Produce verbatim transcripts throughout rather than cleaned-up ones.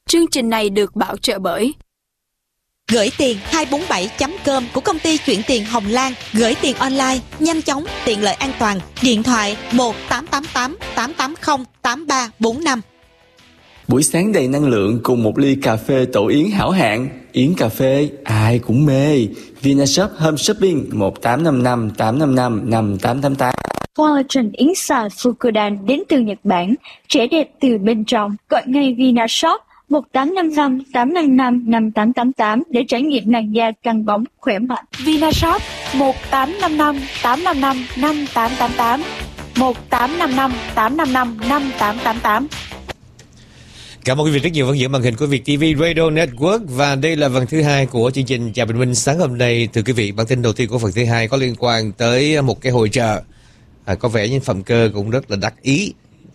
Chương trình này được bảo trợ bởi Gửi tiền hai bốn bảy chấm com của công ty chuyển tiền Hồng Lan. Gửi tiền online, nhanh chóng, tiện lợi, an toàn. Điện thoại một tám tám tám tám tám không tám ba bốn năm. Buổi sáng đầy năng lượng cùng một ly cà phê tổ yến hảo hạng. Yến cà phê ai cũng mê. Vinashop Home Shopping một tám năm năm tám năm năm năm tám tám tám. Collagen yến xào Fukudan đến từ Nhật Bản, trẻ đẹp từ bên trong. Gọi ngay Vinashop một tám năm năm tám năm năm năm tám tám tám để trải nghiệm làn da căng bóng khỏe mạnh. Vinashop một tám năm năm tám năm năm năm tám tám tám, một tám năm năm tám năm năm năm tám tám tám. Cảm ơn quý vị rất nhiều vẫn giữ màn hình của Việt ti vi Radio Network, và đây là phần thứ hai của chương trình Chào Bình Minh sáng hôm nay. Thưa quý vị, bản tin đầu tiên của phần thứ hai có liên quan tới một cái hội chợ. À, có vẻ như Phạm Cơ cũng rất là đắc ý.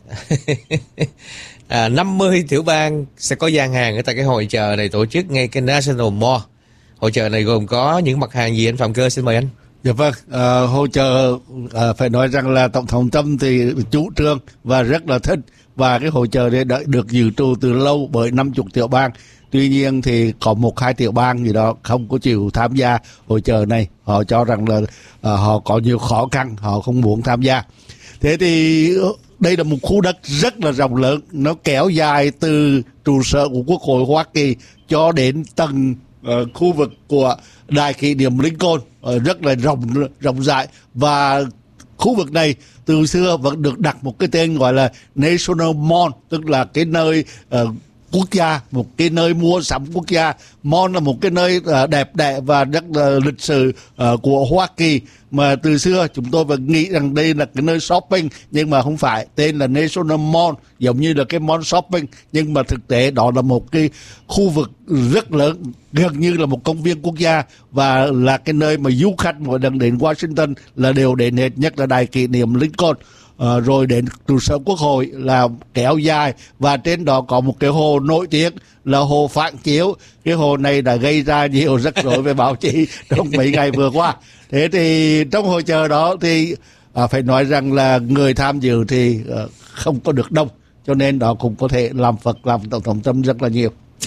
à, năm mươi tiểu bang sẽ có gian hàng ở tại cái hội chợ này, tổ chức ngay cái National Mall. Hội chợ này gồm có những mặt hàng gì anh Phạm Cơ, xin mời anh. Dạ vâng, à, hội chợ à, phải nói rằng là Tổng thống Trump thì chủ trương và rất là thích, và cái hội chợ này đã được dự trù từ lâu bởi năm mươi tiểu bang. Tuy nhiên thì có một hai tiểu bang gì đó không có chịu tham gia hội chợ này. Họ cho rằng là à, họ có nhiều khó khăn, họ không muốn tham gia. Thế thì đây là một khu đất rất là rộng lớn, nó kéo dài từ trụ sở của Quốc hội Hoa Kỳ cho đến tầng uh, khu vực của Đài kỷ niệm Lincoln, uh, rất là rộng rộng rãi. Và khu vực này từ xưa vẫn được đặt một cái tên gọi là National Mall, tức là cái nơi uh, quốc gia, một cái nơi mua sắm quốc gia. Mall là một cái nơi uh, đẹp đẽ và rất là lịch sử uh, của Hoa Kỳ, mà từ xưa chúng tôi vẫn nghĩ rằng đây là cái nơi shopping, nhưng mà không phải. Tên là National Mall, giống như là cái mall shopping, nhưng mà thực tế đó là một cái khu vực rất lớn, gần như là một công viên quốc gia, và là cái nơi mà du khách mỗi lần đến Washington là đều đến hết, nhất là Đài kỷ niệm Lincoln. À, rồi đến trụ sở Quốc hội là kéo dài, và trên đó có một cái hồ nổi tiếng là hồ Phản Chiếu. Cái hồ này đã gây ra nhiều rắc rối về báo chí trong mấy ngày vừa qua. Thế thì trong hội chợ đó thì à, phải nói rằng là người tham dự thì à, không có được đông, cho nên đó cũng có thể làm Phật làm Tổng thống Trump rất là nhiều.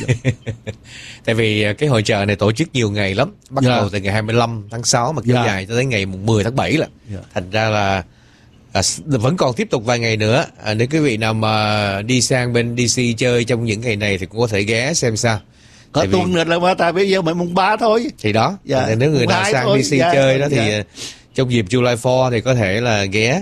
Tại vì cái hội chợ này tổ chức nhiều ngày lắm, bắt yeah. đầu từ ngày hai mươi lăm tháng sáu mà kéo yeah. dài cho tới ngày mười tháng bảy là yeah. thành ra là À, vẫn còn tiếp tục vài ngày nữa. À, nếu quý vị nào mà đi sang bên đê xê chơi trong những ngày này thì cũng có thể ghé xem sao. Có tại tuần vì... nữa là mà tại bây giờ mới mùng ba thôi. Thì đó, dạ. nếu người nào sang thôi. đê xê dạ. chơi đó thì dạ. trong dịp July fourth thì có thể là ghé.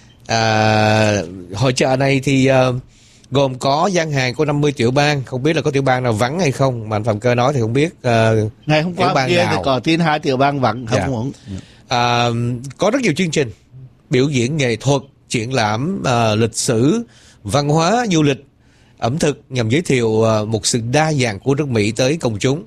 À, hội chợ này thì uh, gồm có gian hàng của năm mươi tiểu bang. Không biết là có tiểu bang nào vắng hay không, mà anh Phạm Cơ nói thì không biết. Uh, Ngày hôm qua kia thì có tin hai tiểu bang vắng không dạ. muốn. À, có rất nhiều chương trình biểu diễn nghệ thuật, triển lãm uh, lịch sử, văn hóa, du lịch, ẩm thực nhằm giới thiệu uh, một sự đa dạng của nước Mỹ tới công chúng.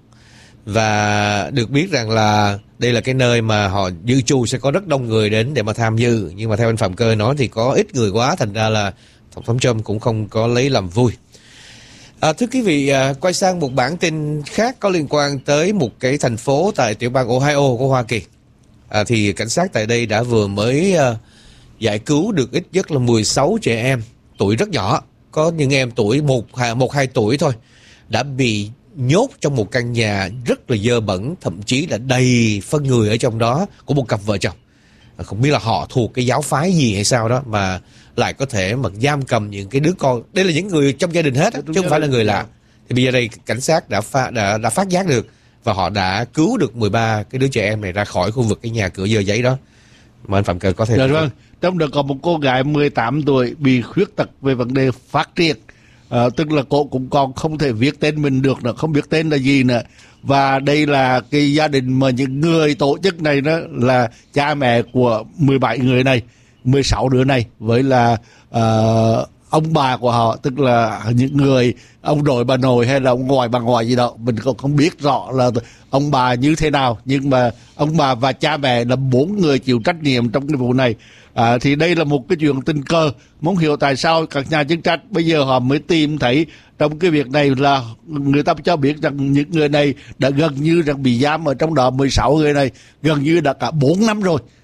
Và được biết rằng là đây là cái nơi mà họ dự trù sẽ có rất đông người đến để mà tham dự. Nhưng mà theo anh Phạm Cơ nói thì có ít người quá, thành ra là Tổng thống Trump cũng không có lấy làm vui. À, thưa quý vị, à, quay sang một bản tin khác có liên quan tới một cái thành phố tại tiểu bang Ohio của Hoa Kỳ. À, thì cảnh sát tại đây đã vừa mới uh, giải cứu được ít nhất là mười sáu trẻ em tuổi rất nhỏ. Có những em tuổi một hai tuổi thôi đã bị nhốt trong một căn nhà rất là dơ bẩn, thậm chí là đầy phân người ở trong đó của một cặp vợ chồng. À, không biết là họ thuộc cái giáo phái gì hay sao đó mà lại có thể mà giam cầm những cái đứa con. Đây là những người trong gia đình hết á, chứ không phải là người lạ. Thì bây giờ đây cảnh sát đã, pha, đã, đã phát giác được, và họ đã cứu được mười ba cái đứa trẻ em này ra khỏi khu vực cái nhà cửa dơ giấy đó. Mà anh Phạm Cơ có thể... Dạ vâng, trong đó có một cô gái mười tám tuổi bị khuyết tật về vấn đề phát triển. À, tức là cô cũng còn không thể viết tên mình được nữa, không biết tên là gì nữa. Và đây là cái gia đình mà những người tổ chức này đó là cha mẹ của mười bảy người này, mười sáu đứa này, với là uh, ông bà của họ, tức là những người ông nội bà nội hay là ông ngoại bà ngoại gì đó, mình cũng không biết rõ là ông bà như thế nào, nhưng mà ông bà và cha mẹ là bốn người chịu trách nhiệm trong cái vụ này. À, thì đây là một cái chuyện tình cờ, muốn hiểu tại sao các nhà chức trách bây giờ họ mới tìm thấy trong cái việc này là người ta cho biết rằng những người này đã gần như rằng bị giam ở trong đó, mười sáu người này gần như đã cả bốn năm rồi.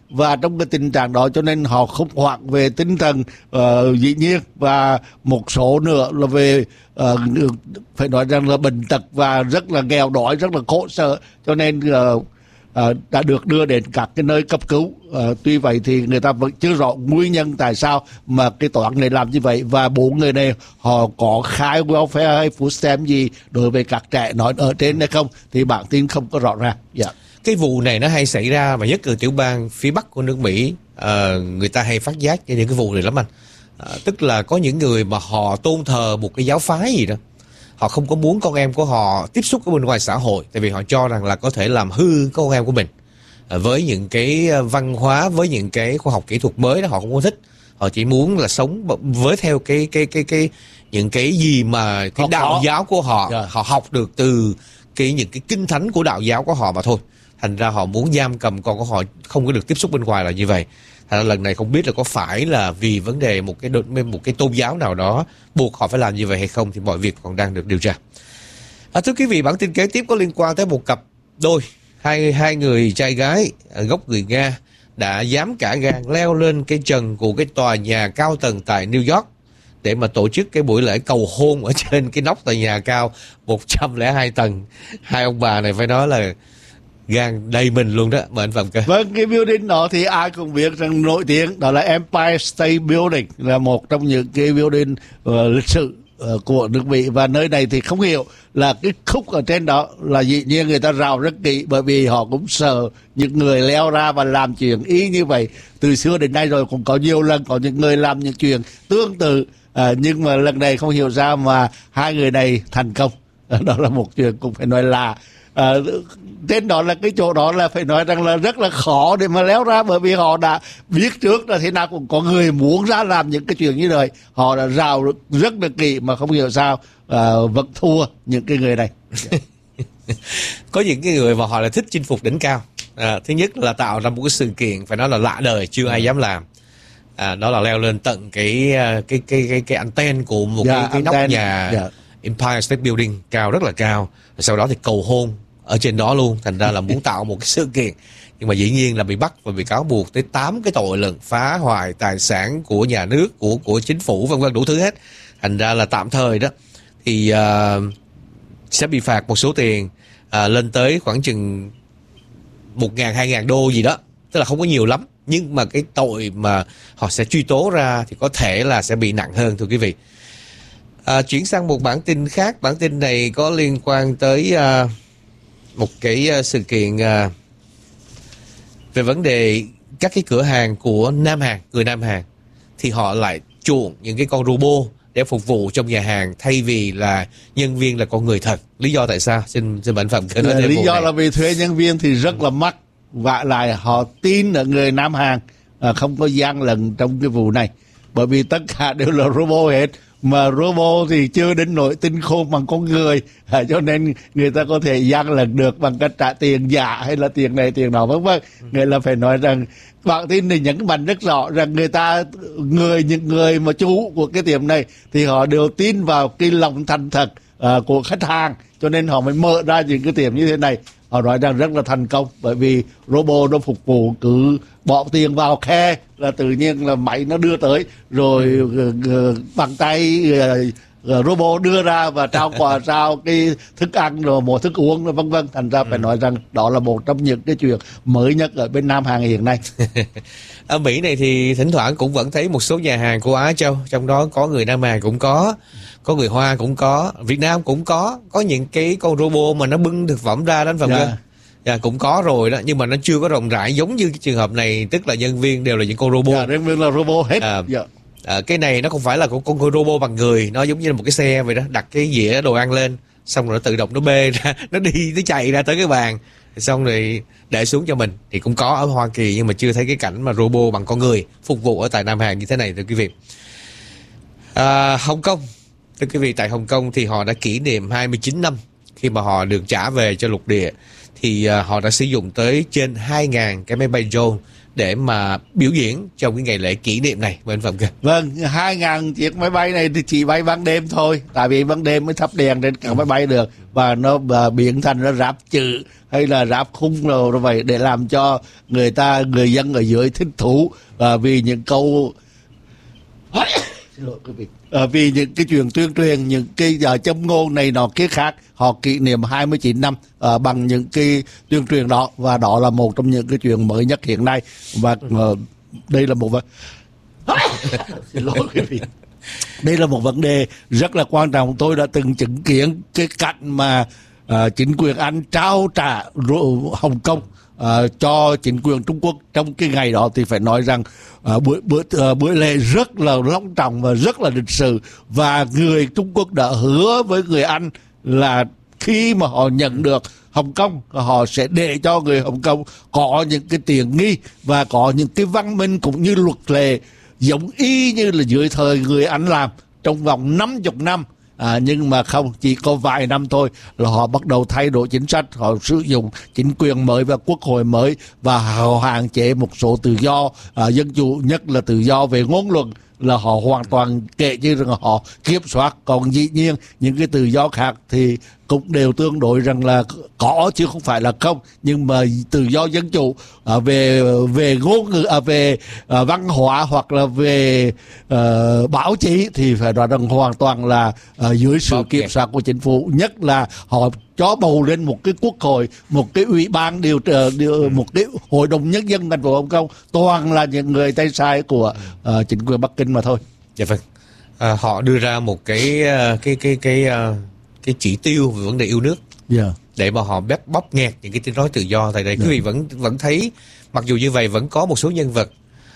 và trong cái tình trạng đó cho nên họ khủng hoảng về tinh thần uh, dĩ nhiên, và một số nữa là về uh, phải nói rằng là bệnh tật và rất là nghèo đói, rất là khổ sở, cho nên uh, uh, đã được đưa đến các cái nơi cấp cứu. Uh, tuy vậy thì người ta vẫn chưa rõ nguyên nhân tại sao mà cái toán này làm như vậy, và bốn người này họ có khai welfare hay food stamp gì đối với các trẻ nói ở trên hay không thì bản tin không có rõ ràng. Dạ. Cái vụ này nó hay xảy ra và nhất ở tiểu bang phía Bắc của nước Mỹ, à, người ta hay phát giác những cái vụ này lắm anh. À, tức là có những người mà họ tôn thờ một cái giáo phái gì đó, họ không có muốn con em của họ tiếp xúc với bên ngoài xã hội, tại vì họ cho rằng là có thể làm hư con em của mình. À, với những cái văn hóa, với những cái khoa học kỹ thuật mới đó họ không có thích, họ chỉ muốn là sống với theo cái cái cái cái những cái gì mà cái Họ đạo có. giáo của họ, Yeah. họ học được từ cái những cái kinh thánh của đạo giáo của họ mà thôi. Thành ra họ muốn giam cầm con của họ không có được tiếp xúc bên ngoài là như vậy. Thành ra lần này không biết là có phải là vì vấn đề một cái đột, một cái tôn giáo nào đó buộc họ phải làm như vậy hay không, thì mọi việc còn đang được điều tra. À, thưa quý vị, bản tin kế tiếp có liên quan tới một cặp đôi, hai hai người trai gái gốc người Nga đã dám cả gan leo lên cái trần của cái tòa nhà cao tầng tại New York để mà tổ chức cái buổi lễ cầu hôn ở trên cái nóc tòa nhà cao một trăm lẻ hai tầng. Hai ông bà này phải nói là gan đầy mình luôn đó. Mời anh Phạm Cơ. Vâng, cái building đó thì ai cũng biết rằng nổi tiếng, đó là Empire State Building, là một trong những cái building uh, lịch sử uh, của nước Mỹ. Và nơi này thì không hiểu là cái khúc ở trên đó là dĩ nhiên người ta rào rất kỹ, bởi vì họ cũng sợ những người leo ra và làm chuyện ý như vậy. Từ xưa đến nay rồi cũng có nhiều lần có những người làm những chuyện tương tự, uh, nhưng mà lần này không hiểu sao mà hai người này thành công. Đó là một chuyện cũng phải nói là À, trên đó là cái chỗ đó là phải nói rằng là rất là khó để mà léo ra, bởi vì họ đã biết trước là thế nào cũng có người muốn ra làm những cái chuyện như vậy. Họ đã rào rất là kỹ mà không hiểu sao à, vẫn thua những cái người này. Có những cái người mà họ là thích chinh phục đỉnh cao. À, thứ nhất là tạo ra một cái sự kiện phải nói là lạ đời, chưa ai dám làm. À, đó là leo lên tận cái cái cái cái cái anten của một Yeah, cái, cái nóc anten. nhà Yeah. Empire State Building cao, rất là cao. Sau đó thì cầu hôn ở trên đó luôn. Thành ra là muốn tạo một cái sự kiện, nhưng mà dĩ nhiên là bị bắt và bị cáo buộc tới tám cái tội lận phá hoại tài sản của nhà nước, của của chính phủ, vân vân đủ thứ hết. Thành ra là tạm thời đó thì uh, sẽ bị phạt một số tiền uh, lên tới khoảng chừng một ngàn hai ngàn đô gì đó, tức là không có nhiều lắm, nhưng mà cái tội mà họ sẽ truy tố ra thì có thể là sẽ bị nặng hơn, thưa quý vị. À, chuyển sang một bản tin khác. Bản tin này có liên quan tới uh, một cái uh, sự kiện uh, về vấn đề các cái cửa hàng của Nam Hàn, người Nam Hàn thì họ lại chuộng những cái con robot để phục vụ trong nhà hàng thay vì là nhân viên là con người thật. Lý do tại sao? Xin xin bạn Phạm Cơ nói thêm. Lý do này. là vì thuê nhân viên thì rất là mắc, và lại họ tin ở người Nam Hàn à, không có gian lận trong cái vụ này, bởi vì tất cả đều là robot hết, mà robot thì chưa đến nỗi tinh khôn bằng con người, à, cho nên người ta có thể gian lận được bằng cách trả tiền giả hay là tiền này tiền đó vân vân. Người là phải nói rằng bản tin này nhấn mạnh rất rõ rằng người ta người những người mà chủ của cái tiệm này thì họ đều tin vào cái lòng thành thật à, của khách hàng, cho nên họ mới mở ra những cái tiệm như thế này. Họ nói rằng rất là thành công, bởi vì robot nó phục vụ cứ bỏ tiền vào khe là tự nhiên là máy nó đưa tới, rồi uh, bằng tay uh, robot đưa ra và trao quà, trao cái thức ăn rồi một thức uống vân vân. Thành ra phải nói rằng đó là một trong những cái chuyện mới nhất ở bên Nam Hàn hiện nay. Ở Mỹ này thì thỉnh thoảng cũng vẫn thấy một số nhà hàng của Á Châu, trong đó có người Nam Hàn cũng có, có người Hoa cũng có, Việt Nam cũng có, có những cái con robot mà nó bưng thực phẩm ra đó anh Phạm Cơ. Dạ, cũng có rồi đó, nhưng mà nó chưa có rộng rãi giống như cái trường hợp này, tức là nhân viên đều là những con robot. Dạ, nhân viên là robot hết. À, dạ. à, cái này nó không phải là con, con robot bằng người, nó giống như là một cái xe vậy đó, đặt cái dĩa đồ ăn lên, xong rồi nó tự động nó bê ra, nó đi, nó chạy ra tới cái bàn, xong rồi để xuống cho mình. Thì cũng có ở Hoa Kỳ, nhưng mà chưa thấy cái cảnh mà robot bằng con người phục vụ ở tại Nam Hàn như thế này, thưa quý vị. À, Hồng Kông, thưa quý vị, tại Hồng Kông thì họ đã kỷ niệm hai mươi chín năm khi mà họ được trả về cho lục địa. Thì uh, họ đã sử dụng tới trên hai nghìn cái máy bay drone để mà biểu diễn trong cái ngày lễ kỷ niệm này bên Phạm Cơ? Vâng, hai ngàn chiếc máy bay này thì chỉ bay ban đêm thôi, tại vì ban đêm mới thắp đèn trên cả máy bay được, và nó và biến thành nó ráp chữ hay là ráp khung rồi vậy để làm cho người ta người dân ở dưới thích thú, và vì những câu xin lỗi quý vị, à, vì những cái chuyện tuyên truyền, những cái uh, châm ngôn này nọ kia khác, họ kỷ niệm hai mươi chín năm uh, bằng những cái tuyên truyền đó, và đó là một trong những cái chuyện mới nhất hiện nay, và uh, đây là một vấn xin lỗi quý vị, đây là một vấn đề rất là quan trọng. Tôi đã từng chứng kiến cái cảnh mà uh, chính quyền Anh trao trả Hồng Kông Uh, cho chính quyền Trung Quốc trong cái ngày đó, thì phải nói rằng uh, buổi buổi uh, buổi lễ rất là long trọng và rất là lịch sử, và người Trung Quốc đã hứa với người Anh là khi mà họ nhận được Hồng Kông, họ sẽ để cho người Hồng Kông có những cái tiện nghi và có những cái văn minh cũng như luật lệ giống y như là dưới thời người Anh làm trong vòng năm mươi năm. À, nhưng mà không, chỉ có vài năm thôi là họ bắt đầu thay đổi chính sách, họ sử dụng chính quyền mới và quốc hội mới, và họ hạn chế một số tự do à, dân chủ, nhất là tự do về ngôn luận là họ hoàn toàn kể như rằng họ kiểm soát. Còn dĩ nhiên những cái tự do khác thì cũng đều tương đối rằng là có chứ không phải là không, nhưng mà tự do dân chủ à, về về ngôn ngữ à, về à, văn hóa hoặc là về à, báo chí thì phải nói rằng hoàn toàn là à, dưới sự okay. kiểm soát của chính phủ, nhất là họ cho bầu lên một cái quốc hội, một cái ủy ban điều, điều một cái hội đồng nhân dân thành phố Hồng Kông, toàn là những người tay sai của uh, chính quyền Bắc Kinh mà thôi. Dạ vâng. À, họ đưa ra một cái cái cái cái cái, cái chỉ tiêu về vấn đề yêu nước, yeah. để mà họ bóp bóp nghẹt những cái tiếng nói tự do tại đây. Yeah. Quý vị vẫn vẫn thấy, mặc dù như vậy vẫn có một số nhân vật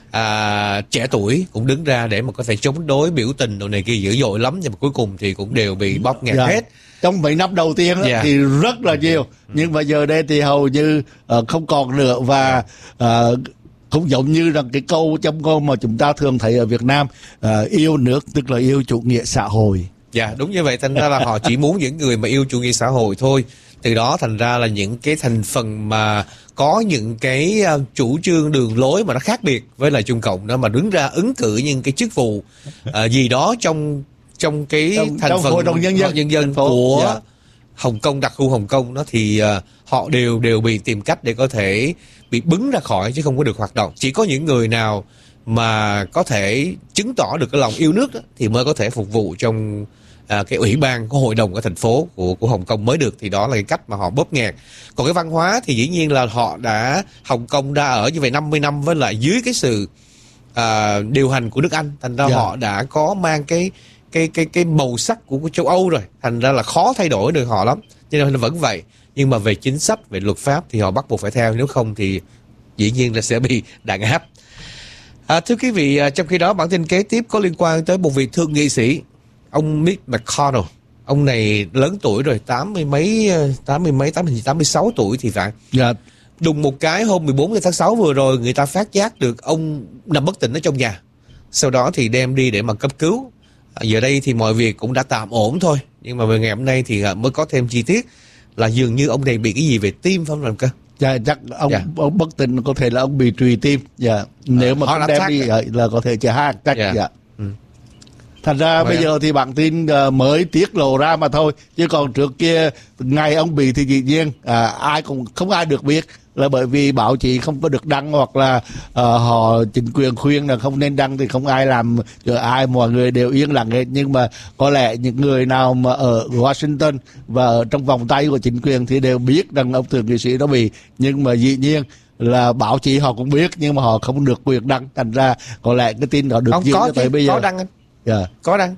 à, trẻ tuổi cũng đứng ra để mà có thể chống đối, biểu tình đồ này kia dữ dội lắm, nhưng mà cuối cùng thì cũng đều bị bóp nghẹt yeah. hết. Trong mấy năm đầu tiên yeah. thì rất là nhiều, nhưng mà giờ đây thì hầu như uh, không còn nữa, và uh, cũng giống như rằng cái câu châm ngôn mà chúng ta thường thấy ở Việt Nam, uh, yêu nước tức là yêu chủ nghĩa xã hội. Dạ yeah, đúng như vậy, thành ra là họ chỉ muốn những người mà yêu chủ nghĩa xã hội thôi. Từ đó thành ra là những cái thành phần mà có những cái uh, chủ trương đường lối mà nó khác biệt với lại Trung Cộng đó, mà đứng ra ứng cử những cái chức vụ uh, gì đó trong trong cái trong, thành trong phần hội đồng nhân dân, nhân dân của yeah. Hồng Kông, đặc khu Hồng Kông đó, thì uh, họ đều đều bị tìm cách để có thể bị bứng ra khỏi, chứ không có được hoạt động. Chỉ có những người nào mà có thể chứng tỏ được cái lòng yêu nước đó, thì mới có thể phục vụ trong uh, cái ủy ban của hội đồng ở thành phố của của Hồng Kông mới được. Thì đó là cái cách mà họ bóp nghẹt. Còn cái văn hóa thì dĩ nhiên là họ đã Hồng Kông đã ở như vậy năm mươi năm với lại dưới cái sự uh, điều hành của nước Anh, thành ra yeah. họ đã có mang cái cái cái cái màu sắc của, của châu Âu rồi, thành ra là khó thay đổi được họ lắm, cho nên là vẫn vậy. Nhưng mà về chính sách, về luật pháp thì họ bắt buộc phải theo, nếu không thì dĩ nhiên là sẽ bị đàn áp. À, thưa quý vị, trong khi đó bản tin kế tiếp có liên quan tới một vị thượng nghị sĩ, ông Mitch McConnell. Ông này lớn tuổi rồi, tám mươi mấy, tám mươi mấy, tám mươi, tám mươi sáu tuổi thì phải. Dạ. Đùng một cái hôm mười bốn tháng sáu vừa rồi, người ta phát giác được ông nằm bất tỉnh ở trong nhà. Sau đó thì đem đi để mà cấp cứu. À, giờ đây thì mọi việc cũng đã tạm ổn thôi, nhưng mà về ngày hôm nay thì mới có thêm chi tiết là dường như ông này bị cái gì về tim, phải không làm cơ? Dạ, chắc ông, dạ. ông bất tỉnh, có thể là ông bị trùy tim. Dạ. Nếu à, mà không đem đi à? là có thể chỉ hát chắc. Dạ. Dạ. Ừ. Thành ra Vậy bây à? giờ thì bản tin uh, mới tiết lộ ra mà thôi, chứ còn trước kia ngày ông bị thì dĩ nhiên à, ai cũng không ai được biết, là bởi vì báo chí không có được đăng, hoặc là uh, họ chính quyền khuyên là không nên đăng thì không ai làm, cho ai mọi người đều yên lặng hết. Nhưng mà có lẽ những người nào mà ở Washington và ở trong vòng tay của chính quyền thì đều biết rằng ông thượng nghị sĩ đó bị, nhưng mà dĩ nhiên là báo chí họ cũng biết, nhưng mà họ không được quyền đăng, thành ra có lẽ cái tin đó được giữ cho tới bây giờ. Có đăng anh? Yeah. Có đăng.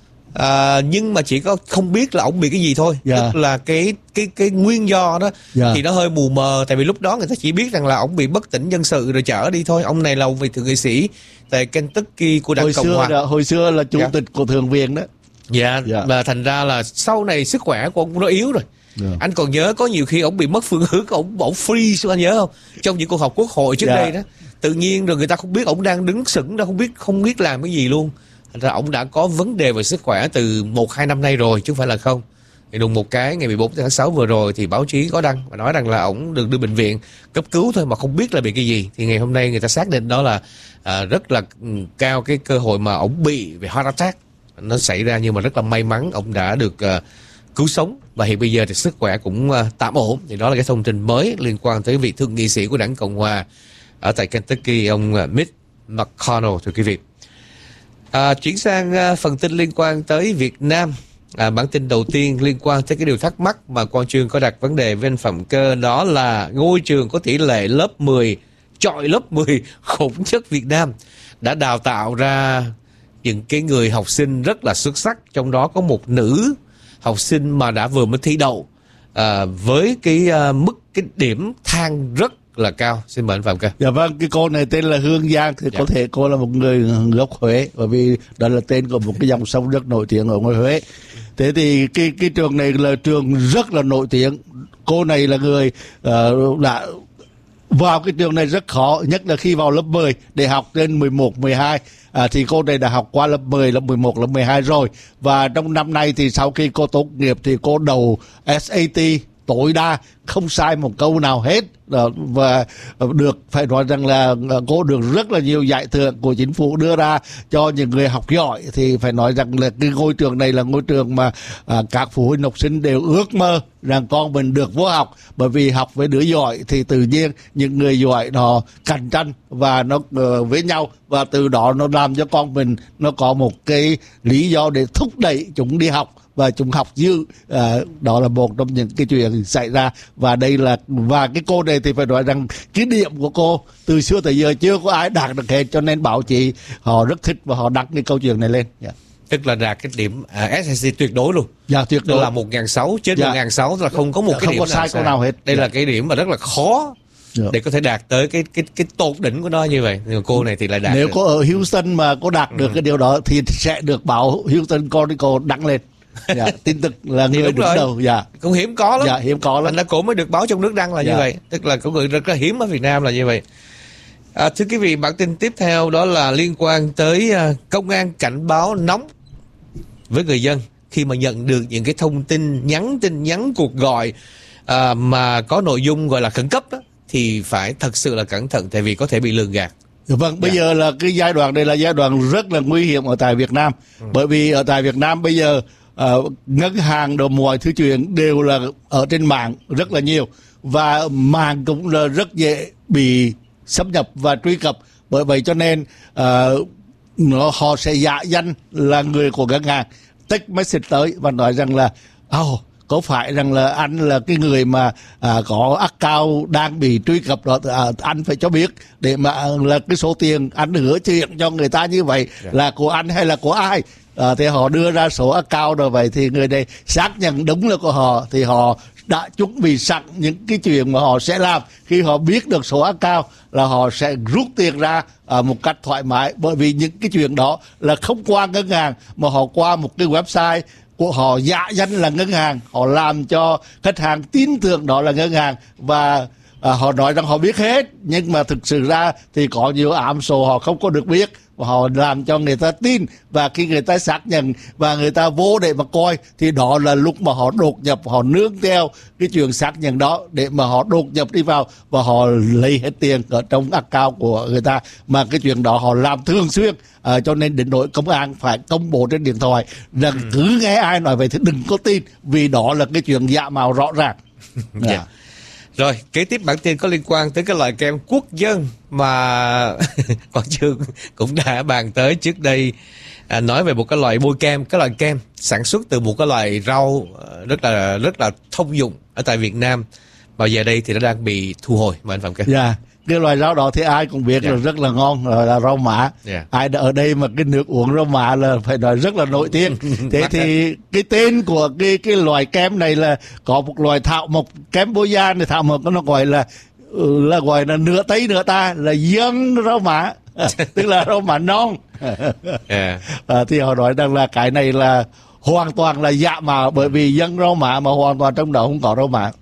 À, nhưng mà chỉ có không biết là ông bị cái gì thôi, yeah. tức là cái cái cái nguyên do đó yeah. thì nó hơi mù mờ, tại vì lúc đó người ta chỉ biết rằng là ông bị bất tỉnh nhân sự rồi chở đi thôi. Ông này là ông vị thượng nghị sĩ tại Kentucky của đảng hồi Cộng hòa. Đó, hồi xưa là chủ yeah. tịch của thượng viện đó. Dạ, yeah. yeah. Và thành ra là sau này sức khỏe của ông cũng nó yếu rồi. Yeah. Anh còn nhớ có nhiều khi ông bị mất phương hướng, ông ông freeze, anh nhớ không? Trong những cuộc họp quốc hội trước yeah. đây đó, tự nhiên rồi người ta không biết ông đang đứng sững, đâu không biết không biết làm cái gì luôn. Thành ra ông đã có vấn đề về sức khỏe từ một hai năm nay rồi chứ không phải là không. Thì đùng một cái ngày mười bốn tháng sáu vừa rồi thì báo chí có đăng và nói rằng là ổng được đưa bệnh viện cấp cứu thôi mà không biết là bị cái gì. Thì ngày hôm nay người ta xác định đó là à, rất là cao cái cơ hội mà ổng bị về heart attack nó xảy ra, nhưng mà rất là may mắn ổng đã được uh, cứu sống và hiện bây giờ thì sức khỏe cũng uh, tạm ổn. Thì đó là cái thông tin mới liên quan tới vị thượng nghị sĩ của đảng Cộng hòa ở tại Kentucky, ông uh, Mitch McConnell, thưa quý vị. À, chuyển sang uh, phần tin liên quan tới Việt Nam. À, bản tin đầu tiên liên quan tới cái điều thắc mắc mà Quang Chương có đặt vấn đề với anh Phạm Cơ, đó là ngôi trường có tỷ lệ lớp mười chọi lớp mười khủng nhất Việt Nam đã đào tạo ra những cái người học sinh rất là xuất sắc, trong đó có một nữ học sinh mà đã vừa mới thi đậu à, với cái à, mức cái điểm thang rất là cao. Xin mời anh Phạm Cơ. Dạ vâng, cái cô này tên là Hương Giang, thì dạ. Có thể cô là một người gốc Huế, bởi vì đó là tên của một cái dòng sông rất nổi tiếng ở ngoài Huế. Thế thì cái cái trường này là trường rất là nổi tiếng. Cô này là người uh, đã vào cái trường này rất khó, nhất là khi vào lớp mười để học lên mười một, mười hai. À, thì cô này đã học qua lớp mười, lớp mười một, lớp mười hai rồi. Và trong năm nay thì sau khi cô tốt nghiệp thì cô đầu ét a tê tối đa, không sai một câu nào hết. Và được phải nói rằng là cô được rất là nhiều giải thưởng của chính phủ đưa ra cho những người học giỏi. Thì phải nói rằng là cái ngôi trường này là ngôi trường mà à, các phụ huynh học sinh đều ước mơ rằng con mình được vô học, bởi vì học với đứa giỏi thì tự nhiên những người giỏi nó cạnh tranh và nó uh, với nhau, và từ đó nó làm cho con mình nó có một cái lý do để thúc đẩy chúng đi học và chúng học dư. À, đó là một trong những cái chuyện xảy ra. Và đây là và cái cô này thì phải nói rằng cái điểm của cô từ xưa tới giờ chưa có ai đạt được hết, cho nên báo chí họ rất thích và họ đăng cái câu chuyện này lên. Yeah. Tức là đạt cái điểm à, ét a tê tuyệt đối luôn. Dạ, tuyệt đối. Đó là một nghìn sáu trăm, trên dạ. một nghìn sáu trăm là không có một dạ, cái không điểm có sai câu nào hết. Đây dạ. là cái điểm mà rất là khó dạ. để có thể đạt tới cái cái cái tột đỉnh của nó như vậy. Nhưng cô này thì lại đạt. Nếu được. có ở Houston mà có đạt được ừ. cái điều đó thì sẽ được báo Houston Chronicle đăng lên. Dạ, tin tức là người đứng rồi. đầu. Dạ. Cũng hiếm có lắm. Dạ, hiếm có lắm. Thành ra cổ mới được báo trong nước đăng là dạ. như vậy. Tức là có người rất là hiếm ở Việt Nam là như vậy. À, thưa quý vị, bản tin tiếp theo đó là liên quan tới uh, công an cảnh báo nóng với người dân khi mà nhận được những cái thông tin nhắn tin nhắn cuộc gọi à, mà có nội dung gọi là khẩn cấp đó, thì phải thật sự là cẩn thận, tại vì có thể bị lường gạt. Vâng, bây dạ. giờ là cái giai đoạn này là giai đoạn rất là nguy hiểm ở tại Việt Nam. Ừ. Bởi vì ở tại Việt Nam bây giờ uh, ngân hàng đồ mọi thứ chuyện đều là ở trên mạng rất là nhiều, và mạng cũng là rất dễ bị xâm nhập và truy cập. Bởi vậy cho nên uh, nó, họ sẽ giả danh là người của ngân hàng, text message tới và nói rằng là oh, có phải rằng là anh là cái người mà à, có account đang bị truy cập đó, à, anh phải cho biết để mà là cái số tiền anh hứa chuyện cho người ta như vậy yeah. là của anh hay là của ai. À, thì họ đưa ra số account rồi, vậy thì người này xác nhận đúng là của họ, thì họ đã chuẩn bị sẵn những cái chuyện mà họ sẽ làm. Khi họ biết được số account là họ sẽ rút tiền ra à, một cách thoải mái, bởi vì những cái chuyện đó là không qua ngân hàng mà họ qua một cái website của họ giả danh là ngân hàng, họ làm cho khách hàng tin tưởng đó là ngân hàng, và à, họ nói rằng họ biết hết, nhưng mà thực sự ra thì có nhiều ám số họ không có được biết, và họ làm cho người ta tin. Và khi người ta xác nhận và người ta vô để mà coi, thì đó là lúc mà họ đột nhập, họ nương theo cái chuyện xác nhận đó để mà họ đột nhập đi vào và họ lấy hết tiền ở trong account của người ta. Mà cái chuyện đó họ làm thường xuyên, à, cho nên đến nỗi công an phải công bố trên điện thoại rằng ừ. cứ nghe ai nói vậy thì đừng có tin, vì đó là cái chuyện giả mạo rõ ràng. yeah. yeah. Rồi, kế tiếp bản tin có liên quan tới cái loại kem quốc dân mà Quang Chương cũng đã bàn tới trước đây, à, nói về một cái loại bôi kem, cái loại kem sản xuất từ một cái loại rau rất là rất là thông dụng ở tại Việt Nam, và giờ đây thì nó đang bị thu hồi. Mà anh Phạm Cơ. Dạ. Yeah. Cái loài rau đó thì ai cũng biết yeah. là rất là ngon, là, là rau mã. Yeah. Ai ở đây mà cái nước uống rau mã là phải nói rất là nổi tiếng. Thế thì cái tên của cái cái loài kem này là có một loài thảo mộc, kem bôi da này thảo mộc nó gọi là là gọi là nửa Tây nửa ta, là dân rau mã, tức là rau mã non. yeah. à, thì họ nói rằng là cái này là hoàn toàn là giả mạo, bởi vì dân rau mã mà hoàn toàn trong đó không có rau mã.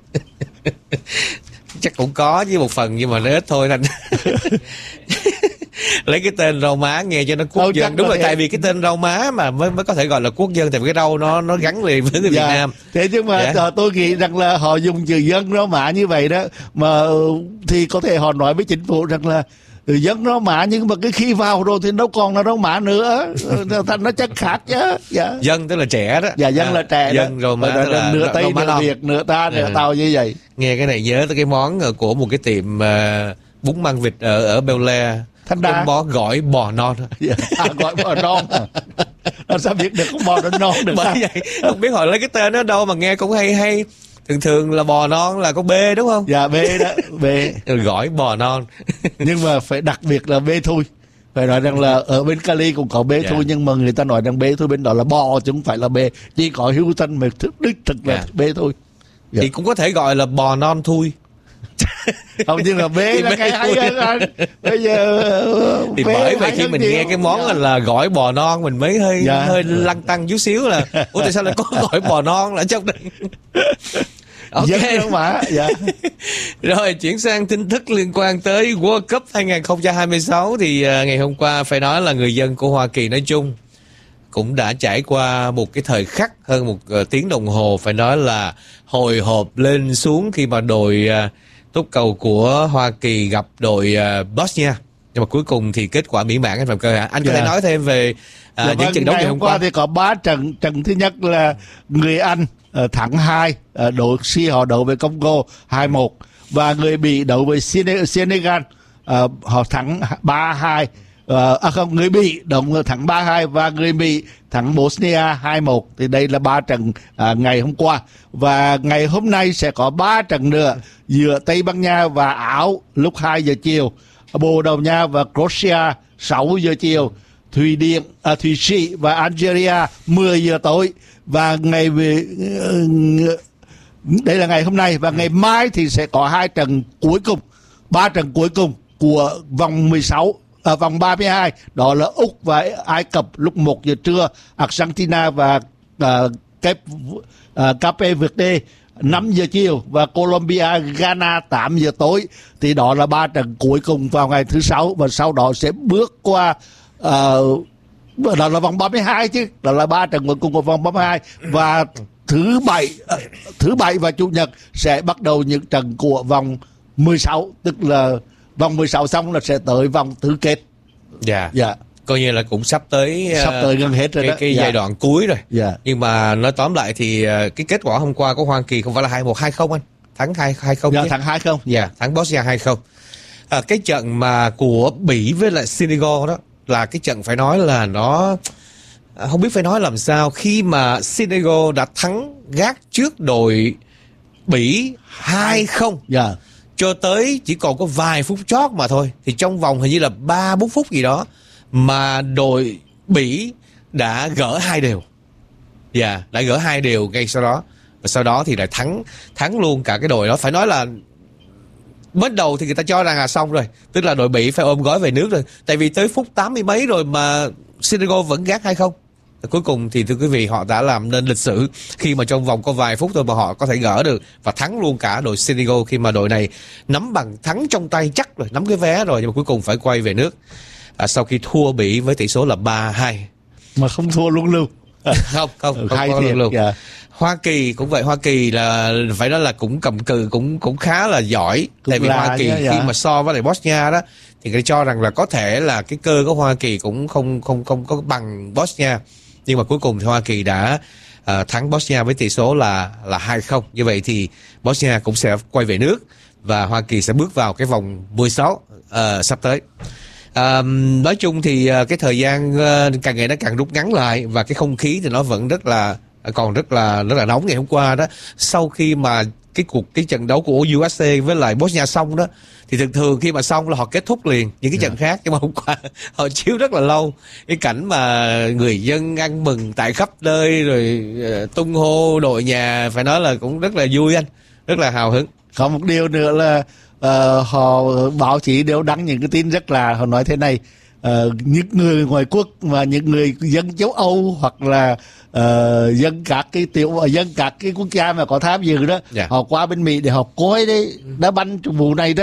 Chắc cũng có với một phần, nhưng mà nó ít thôi anh. Lấy cái tên rau má nghe cho nó quốc Đâu, dân. Đúng rồi, thế. tại vì cái tên rau má mà mới mới có thể gọi là quốc dân, tại vì cái rau nó nó gắn liền với người Dạ. Việt Nam. Thế nhưng mà Dạ. tôi nghĩ rằng là họ dùng chữ dân rau má như vậy đó, mà thì có thể họ nói với chính phủ rằng là dân rau má, nhưng mà cái khi vào rồi thì đâu còn là rau má nữa, thành nó chất khác chứ. Dạ. Dân tức là trẻ đó. Dạ, dân là trẻ đó. Dân rau má Và tức là nửa rau Tây, má nửa non. Việt, nửa ta, nửa Ừ. Tàu như vậy. Nghe cái này nhớ tới cái món ờ, của một cái tiệm uh, bún măng vịt ở ở Bel Air. Thanh Đa. Cái món gỏi bò non. Dạ. À, gọi bò non. Làm sao biết được con bò nó non được Bởi sao? vậy không biết họ lấy cái tên đó đâu mà nghe cũng hay hay. Thường thường là bò non là có B đúng không? Dạ, B đó, B. Rồi gỏi bò non. Nhưng mà phải đặc biệt là B thui. Phải nói rằng là ở bên Cali cũng có B Dạ. thui, nhưng mà người ta nói rằng B thui bên đó là bò chứ không phải là B. Chỉ có Houston mà thức đích thực là Dạ. B thôi. Dạ. Thì cũng có thể gọi là bò non thui. Không, nhưng là B Thì là B cái hay thui. hơn anh. Bây giờ Thì B bởi vậy hay khi hơn mình nhiều. nghe cái món Dạ. là gỏi bò non mình mới hơi Dạ. hơi lăn tăng chút xíu là ủa tại sao lại có gỏi bò non ở trong đây? Ok. Dân đâu mà. Dạ. Rồi chuyển sang tin tức liên quan tới World Cup hai không hai sáu thì uh, ngày hôm qua phải nói là người dân của Hoa Kỳ nói chung cũng đã trải qua một cái thời khắc hơn một uh, tiếng đồng hồ, phải nói là hồi hộp lên xuống khi mà đội uh, túc cầu của Hoa Kỳ gặp đội uh, Bosnia. Nhưng mà cuối cùng thì kết quả mỹ mãn anh Phạm Cơ hả? Anh có Dạ. thể nói thêm về uh, Dạ những vâng, trận đấu ngày ngày hôm qua. thì có ba trận. Trận thứ nhất là người Anh uh, thắng hai, uh, đội C họ đấu với Congo hai một, và người Bỉ đấu với Sene- Senegal, uh, họ thắng ba hai. Uh, à không, người Bỉ đấu thắng ba hai và người Mỹ thắng Bosnia hai một. Thì đây là ba trận uh, ngày hôm qua, và ngày hôm nay sẽ có ba trận nữa giữa Tây Ban Nha và Áo lúc hai giờ chiều, Bồ Đào Nha và Croatia sáu giờ chiều, Thụy Điển, à, Thụy Sĩ và Algeria mười giờ tối. Và ngày về đây là ngày hôm nay, và ngày mai thì sẽ có hai trận cuối cùng, ba trận cuối cùng của vòng mười sáu, à, vòng ba mươi hai, đó là Úc và Ai Cập lúc một giờ trưa, Argentina và uh, Cape, uh, Cape Verde năm giờ chiều, và Colombia Ghana tám giờ tối. Thì đó là ba trận cuối cùng vào ngày thứ sáu, và sau đó sẽ bước qua uh, đó là vòng ba mươi hai chứ, đó là ba trận cuối cùng của vòng ba mươi hai. Và thứ bảy uh, thứ bảy và chủ nhật sẽ bắt đầu những trận của vòng mười sáu, tức là vòng mười sáu xong là sẽ tới vòng tứ kết. Dạ. Dạ. Coi như là cũng sắp tới uh, Sắp tới gần hết rồi cái, đó. cái Dạ. giai đoạn cuối rồi. Dạ. Nhưng mà nói tóm lại thì uh, cái kết quả hôm qua của Hoa Kỳ không phải là hai một hai không anh, thắng hai không Dạ, chứ. thắng hai không. Dạ, thắng Bosnia hai không. À, cái trận mà của Bỉ với lại Senegal đó là cái trận phải nói là nó à, không biết phải nói làm sao khi mà Senegal đã thắng gác trước đội Bỉ hai không. Dạ. Cho tới chỉ còn có vài phút chót mà thôi, thì trong vòng hình như là ba bốn phút gì đó mà đội Bỉ đã gỡ hai đều. Dạ, đã gỡ hai đều ngay sau đó. Và sau đó thì lại thắng thắng luôn cả cái đội đó. Phải nói là mới đầu thì người ta cho rằng là xong rồi, tức là đội Bỉ phải ôm gói về nước rồi. Tại vì tới phút tám mươi mấy rồi mà Senegal vẫn gác hai không. Cuối cùng thì thưa quý vị, họ đã làm nên lịch sử khi mà trong vòng có vài phút thôi mà họ có thể gỡ được và thắng luôn cả đội Senegal, khi mà đội này nắm bằng thắng trong tay chắc rồi, nắm cái vé rồi, nhưng mà cuối cùng phải quay về nước à, sau khi thua Bỉ với tỷ số là ba hai. Mà không thua luôn luôn. Không, không, không Hay có thiệt. luôn. Dạ. Hoa Kỳ cũng vậy, Hoa Kỳ là phải nói là cũng cầm cự, cũng cũng khá là giỏi. Cũng Tại vì là Hoa Kỳ nha, khi dạ. mà so với lại Bosnia đó thì người cho rằng là có thể là cái cơ của Hoa Kỳ cũng không không không có bằng Bosnia. Nhưng mà cuối cùng thì Hoa Kỳ đã uh, thắng Bosnia với tỷ số là là hai không. Như vậy thì Bosnia cũng sẽ quay về nước và Hoa Kỳ sẽ bước vào cái vòng mười sáu uh, sắp tới. Uh, nói chung thì uh, cái thời gian uh, càng ngày nó càng rút ngắn lại, và cái không khí thì nó vẫn rất là còn rất là rất là nóng. Ngày hôm qua đó, sau khi mà cái cuộc cái trận đấu của u ét a với lại Bosnia xong đó, thì thường thường khi mà xong là họ kết thúc liền những cái trận khác, nhưng mà hôm qua họ chiếu rất là lâu. Cái cảnh mà người dân ăn mừng tại khắp nơi rồi uh, tung hô đội nhà, phải nói là cũng rất là vui anh, rất là hào hứng. Có một điều nữa là uh, họ báo chí đều đăng những cái tin rất là, họ nói thế này: uh, những người ngoài quốc và những người dân châu Âu hoặc là uh, dân các cái tiểu dân các cái quốc gia mà có tham dự đó, Dạ. họ qua bên Mỹ để họ coi đấy đá banh trong vụ này đó,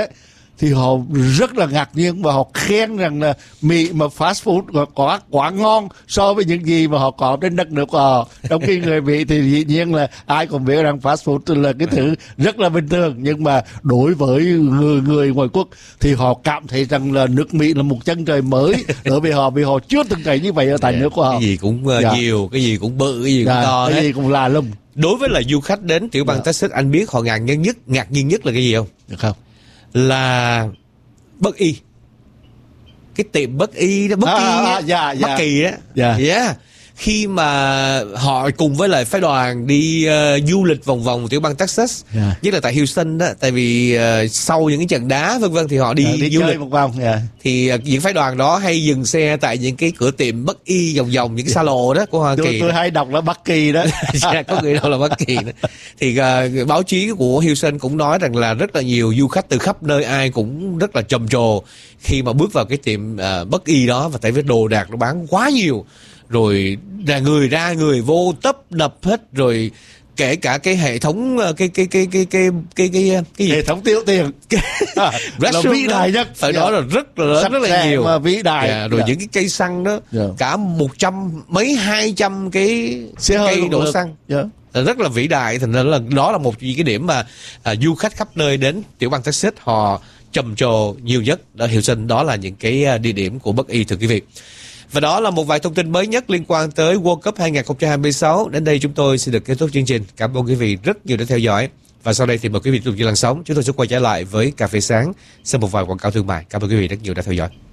thì họ rất là ngạc nhiên và họ khen rằng là Mỹ mà fast food có quá ngon so với những gì mà họ có trên đất nước của họ. Trong khi người Mỹ thì dĩ nhiên là ai cũng biết rằng fast food là cái thứ rất là bình thường, nhưng mà đối với người người ngoại quốc thì họ cảm thấy rằng là nước Mỹ là một chân trời mới đối với họ, vì họ chưa từng thấy như vậy ở tại yeah, nước của họ. Cái gì cũng uh, dạ. nhiều, cái gì cũng bự, cái gì cũng dạ, to, cái hết. gì cũng là lum. Đối với là du khách đến tiểu bang dạ. Texas, anh biết họ ngạc nhiên nhất, ngạc nhiên nhất là cái gì không? Được không? Là bất y, cái tiệm bất y đó, bất à, kỳ à, dạ, dạ. bất kỳ đó, dạ. yeah. Khi mà họ cùng với lại phái đoàn đi uh, du lịch vòng vòng tiểu bang Texas, yeah. nhất là tại Houston đó, tại vì uh, sau những cái trận đá vân vân thì họ đi, à, đi du chơi lịch một vòng, yeah. thì uh, những phái đoàn đó hay dừng xe tại những cái cửa tiệm bất y vòng vòng những cái xa lộ đó của Hoa tôi, Kỳ. tôi hay đọc là Bắc Kỳ đó. Có người đâu là Bắc Kỳ đó. Thì uh, báo chí của Houston cũng nói rằng là rất là nhiều du khách từ khắp nơi ai cũng rất là trầm trồ khi mà bước vào cái tiệm uh, bất y đó, và tại vì đồ đạc nó bán quá nhiều, rồi ra người ra người vô tấp nập hết, rồi kể cả cái hệ thống cái cái cái cái cái cái cái cái gì? Hệ thống tiêu tiền à, là vĩ đại nhất, phải yeah. nói là rất là lớn, rất là nhiều mà vĩ đại, yeah, rồi yeah. những cái cây xăng đó, yeah. cả một trăm mấy hai trăm cái xe cây đổ được. Xăng, yeah. rất là vĩ đại. Thành ra là đó là một cái điểm mà à, du khách khắp nơi đến tiểu bang Texas họ trầm trồ nhiều nhất ở Houston. Đó là những cái địa điểm của bất y, thưa quý vị. Và đó là một vài thông tin mới nhất liên quan tới World Cup hai không hai sáu. Đến đây chúng tôi xin được kết thúc chương trình. Cảm ơn quý vị rất nhiều đã theo dõi. Và sau đây thì mời quý vị tiếp tục làn sóng. Chúng tôi sẽ quay trở lại với Cà phê sáng sau một vài quảng cáo thương mại. Cảm ơn quý vị rất nhiều đã theo dõi.